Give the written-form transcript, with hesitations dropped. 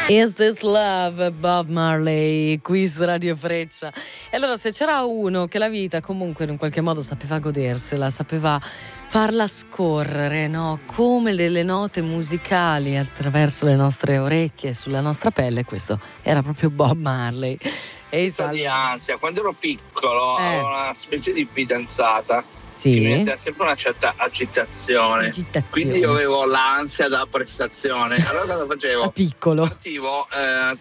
Is This Love, Bob Marley, qui su Radio Freccia. E allora, se c'era uno che la vita comunque in qualche modo sapeva godersela, sapeva farla scorrere, no? Come delle note musicali attraverso le nostre orecchie, sulla nostra pelle, questo era proprio Bob Marley. E di ansia, quando ero piccolo avevo una specie di fidanzata. Sì. Che mi metteva sempre una certa agitazione. Quindi io avevo l'ansia da prestazione. Allora cosa facevo? A piccolo. Partivo